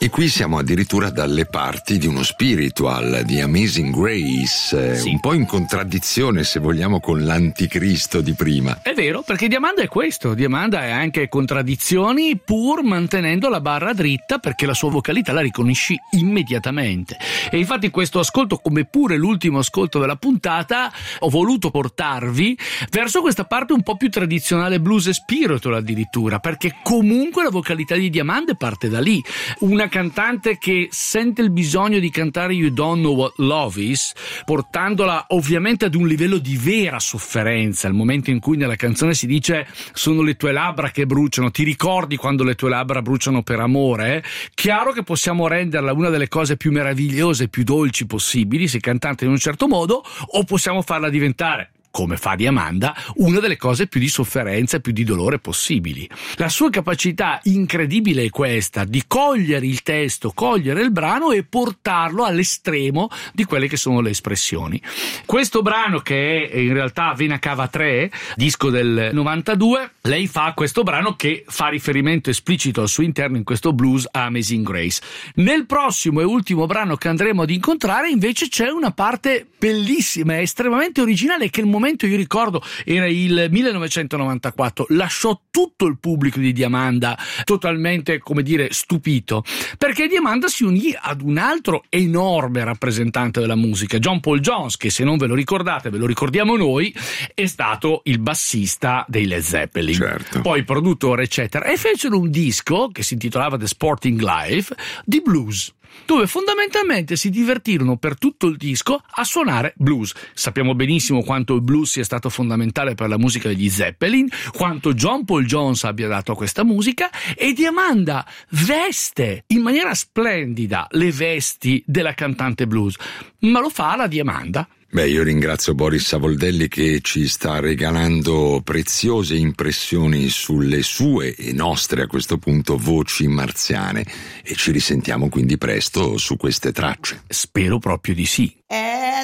E qui siamo addirittura dalle parti di uno spiritual, di Amazing Grace, Sì. un po' in contraddizione, se vogliamo, con l'anticristo di prima. È vero, perché Diamanda è questo, Diamanda è anche contraddizioni, pur mantenendo la barra dritta, perché la sua vocalità la riconosci immediatamente. E infatti questo ascolto, come pure l'ultimo ascolto della puntata, ho voluto portarvi verso questa parte un po' più tradizionale blues e spiritual addirittura, perché comunque la vocalità di Diamanda parte da lì. Una cantante che sente il bisogno di cantare You Don't Know What Love Is, portandola ovviamente ad un livello di vera sofferenza, il momento in cui nella canzone si dice sono le tue labbra che bruciano, ti ricordi quando le tue labbra bruciano per amore? Chiaro che possiamo renderla una delle cose più meravigliose e più dolci possibili se cantante in un certo modo, o possiamo farla diventare, come fa Diamanda, una delle cose più di sofferenza e più di dolore possibili. La sua capacità incredibile è questa, di cogliere il testo, cogliere il brano e portarlo all'estremo di quelle che sono le espressioni. Questo brano, che è in realtà Vena Cava 3, disco del 92, lei fa questo brano che fa riferimento esplicito al suo interno in questo blues a Amazing Grace. Nel prossimo e ultimo brano che andremo ad incontrare invece c'è una parte bellissima e estremamente originale che il momento, io ricordo, era il 1994, lasciò tutto il pubblico di Diamanda totalmente, come dire, stupito, perché Diamanda si unì ad un altro enorme rappresentante della musica, John Paul Jones, che se non ve lo ricordate, ve lo ricordiamo noi, è stato il bassista dei Led Zeppelin, Certo. poi produttore eccetera, e fecero un disco che si intitolava The Sporting Life di blues, dove fondamentalmente si divertirono per tutto il disco a suonare blues. Sappiamo benissimo quanto il blues sia stato fondamentale per la musica degli Zeppelin, quanto John Paul Jones abbia dato a questa musica, e Diamanda veste in maniera splendida le vesti della cantante blues, ma lo fa la Diamanda. Beh, io ringrazio Boris Savoldelli che ci sta regalando preziose impressioni sulle sue e nostre, a questo punto, voci marziane, e ci risentiamo quindi presto su queste tracce. Spero proprio di sì.